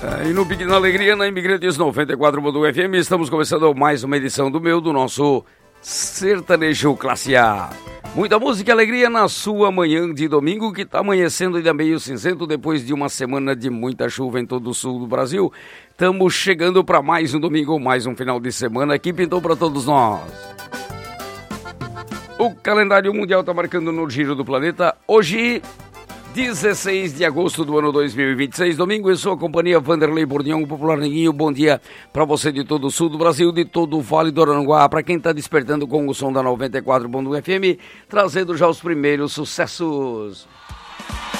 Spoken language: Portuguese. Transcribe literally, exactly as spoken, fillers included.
E no Pique na Alegria, na Imigrantes noventa e quatro ponto um F M, estamos começando mais uma edição do meu, do nosso Sertanejo Classe A. Muita música e alegria na sua manhã de domingo, que está amanhecendo ainda meio cinzento depois de uma semana de muita chuva em todo o sul do Brasil. Estamos chegando para mais um domingo, mais um final de semana que pintou para todos nós. O calendário mundial está marcando no giro do planeta. Hoje, dezesseis de agosto do ano dois mil e vinte e seis, domingo, em sua companhia, Vanderlei Bordignon, Popular Neguinho. Bom dia para você de todo o sul do Brasil, de todo o Vale do Aranguá, para quem está despertando com o som da noventa e quatro ponto um F M, trazendo já os primeiros sucessos.